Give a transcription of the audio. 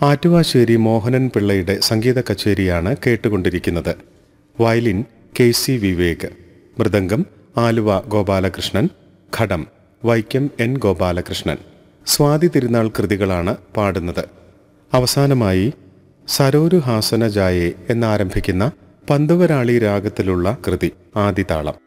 ആറ്റുവാശ്ശേരി മോഹനൻ പിള്ളയുടെ സംഗീത കച്ചേരിയാണ് കേട്ടുകൊണ്ടിരിക്കുന്നത്. Violin KC Vivek, mridangam Aluva Gopalakrishnan, ഘടം Vaikom N Gopalakrishnan. Swathi Thirunal കൃതികളാണ് പാടുന്നത്. അവസാനമായി സരോരു ഹാസന ജായേ എന്നാരംഭിക്കുന്ന പന്തുവരാളി രാഗത്തിലുള്ള കൃതി ആദിതാളം.